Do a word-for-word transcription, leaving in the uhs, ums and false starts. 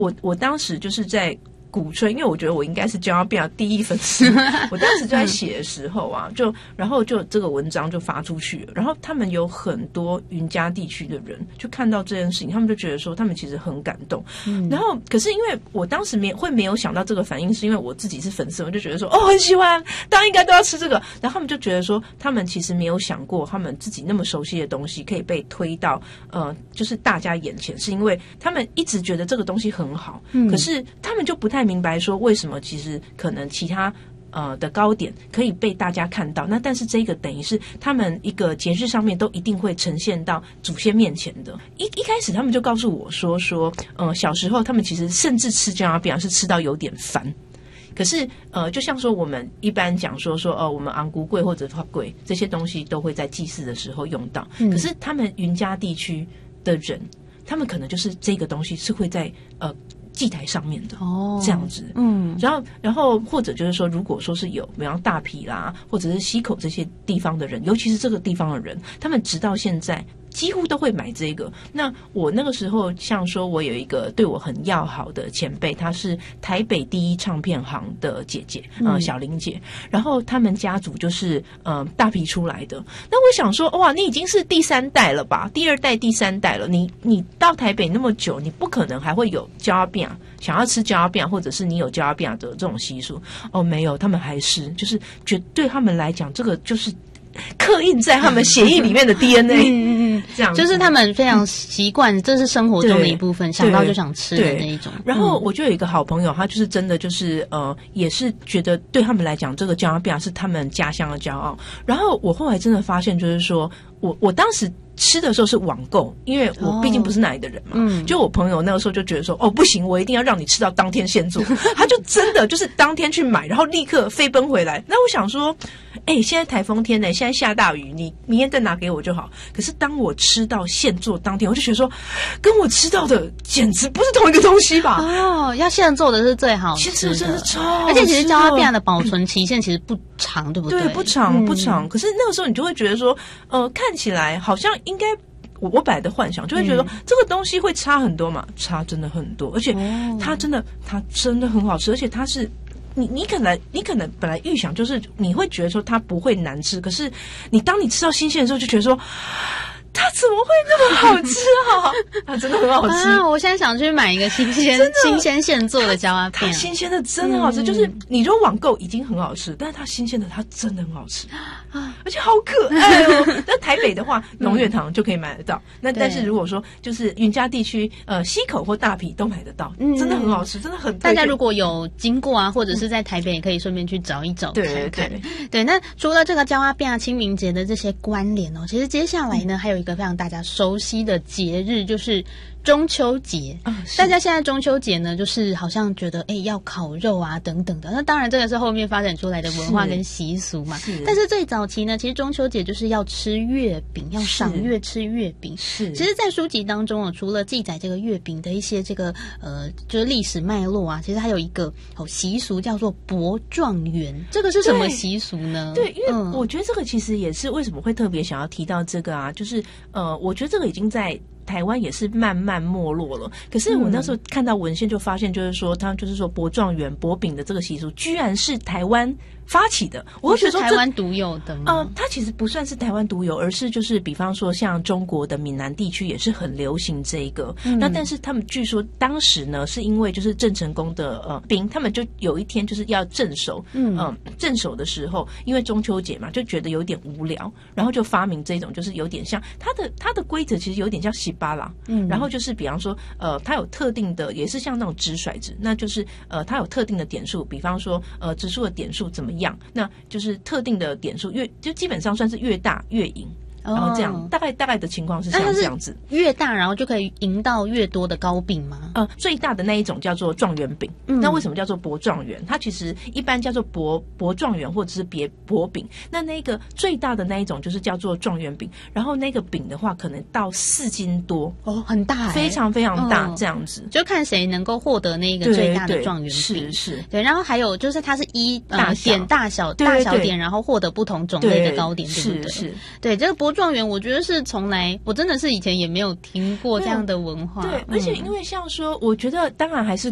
我我当时就是在鼓吹，因为我觉得我应该是焦阿变第一粉丝。我当时就在写的时候啊，就然后就这个文章就发出去了，然后他们有很多云嘉地区的人就看到这件事情，他们就觉得说他们其实很感动。嗯、然后可是因为我当时没会没有想到这个反应，是因为我自己是粉丝，我就觉得说哦很喜欢，大家应该都要吃这个。然后他们就觉得说，他们其实没有想过，他们自己那么熟悉的东西可以被推到呃，就是大家眼前，是因为他们一直觉得这个东西很好，嗯、可是他们就不太明白说为什么其实可能其他呃的糕点可以被大家看到，那但是这个等于是他们一个节日上面都一定会呈现到祖先面前的。一一开始他们就告诉我说说，呃小时候他们其实甚至吃姜阿饼是吃到有点烦。可是呃，就像说我们一般讲说说呃，我们昂菇粿或者花粿这些东西都会在祭祀的时候用到，嗯、可是他们云嘉地区的人，他们可能就是这个东西是会在呃。祭台上面的哦，这样子，嗯，然后，然后或者就是说，如果说是有，比方大埤啦，或者是溪口这些地方的人，尤其是这个地方的人，他们直到现在几乎都会买这个。那我那个时候，像说我有一个对我很要好的前辈，她是台北第一唱片行的姐姐，呃，小玲姐。然后他们家族就是呃大埤出来的。那我想说，哇，你已经是第三代了吧？第二代、第三代了，你你到台北那么久，你不可能还会有焦阿饼，想要吃焦阿饼，或者是你有焦阿饼的这种习俗。哦，没有，他们还是就是觉得对他们来讲，这个就是刻印在他们血液里面的 D N A， 嗯嗯，这样就是他们非常习惯，嗯、这是生活中的一部分，想到就想吃的那一种。 然后我就有一个好朋友，他就是真的就是呃，也是觉得对他们来讲，这个焦阿饼是他们家乡的骄傲。然后我后来真的发现，就是说我我当时吃的时候是网购，因为我毕竟不是那里的人嘛。哦嗯、就我朋友那个时候就觉得说，哦不行，我一定要让你吃到当天现做。他就真的就是当天去买，然后立刻飞奔回来。那我想说，哎、欸，现在台风天呢、欸，现在下大雨，你明天再拿给我就好。可是当我吃到现做当天，我就觉得说，跟我吃到的简直不是同一个东西吧？ 哦，要现做的是最好吃的， 现做真的超好吃， 而且其实焦阿饼的保存期限其实不长，对不对？ 对，不长不长。嗯、可是那个时候你就会觉得说，呃，看起来好像应该。我我本来的幻想就会觉得说、嗯、这个东西会差很多嘛，差真的很多，而且它真的、哦、它真的很好吃，而且它是你你可能你可能本来预想就是你会觉得说它不会难吃，可是你当你吃到新鲜的时候就觉得说它怎么会那么好吃啊？它真的很好吃、 啊！我现在想去买一个新鲜新鲜现做的焦阿饼， 它新鲜的真的很好吃。嗯、就是你如果网购已经很好吃，但是它新鲜的它真的很好吃啊，而且好可爱哦。那台北的话，农乐堂就可以买得到。嗯、那但是如果说就是云嘉地区，呃，溪口或大埤都买得到，嗯、真的很好吃，真的很。 大家如果有经过啊，或者是在台北，也可以顺便去找一找看看。对对对，对。那除了这个焦阿饼啊、清明节的这些关联哦，其实接下来呢，嗯、还有一个非常大家熟悉的节日就是中秋节。哦、大家现在中秋节呢，就是好像觉得哎要烤肉啊等等的。那当然这个是后面发展出来的文化跟习俗嘛。是。但是最早期呢，其实中秋节就是要吃月饼，要赏月吃月饼。是。其实，在书籍当中哦，除了记载这个月饼的一些这个呃就是历史脉络啊，其实还有一个哦习俗叫做博状元。这个是什么习俗呢？ 对，因为我觉得这个其实也是为什么会特别想要提到这个啊，就是呃，我觉得这个已经在台湾也是慢慢没落了。可是我那时候看到文献就发现，就是说，他就是说博状元、博饼的这个习俗，居然是台湾发起的。我会觉得说是台湾独有的吗？ 呃，它其实不算是台湾独有，而是就是比方说像中国的闽南地区也是很流行这个。嗯、那但是他们据说当时呢，是因为就是郑成功的呃兵，他们就有一天就是要镇守，嗯、呃，镇守的时候，因为中秋节嘛，就觉得有点无聊，然后就发明这种，就是有点像它的它的规则其实有点像洗巴啦，嗯，然后就是比方说呃，它有特定的，也是像那种直甩子，那就是呃，它有特定的点数，比方说呃，指数的点数怎么样？那就是特定的点数越就基本上算是越大越赢。然后这样、哦、大概大概的情况是像这样子， 越大然后就可以赢到越多的糕饼吗？ 呃，最大的那一种叫做状元饼、嗯、那为什么叫做博状元？它其实一般叫做博博状元或者是别博饼，那那个最大的那一种就是叫做状元饼，然后那个饼的话可能到四斤多哦，很大、欸、 非常非常大、哦、这样子， 就看谁能够获得那个最大的状元饼。 是是， 对，然后还有就是它是依、呃、大点大小大小点，然后获得不同种类的糕点，对不对？是是，对，这个博国状元，我觉得是从来，我真的是以前也没有听过这样的文化。 对，而且因为像说，我觉得当然还是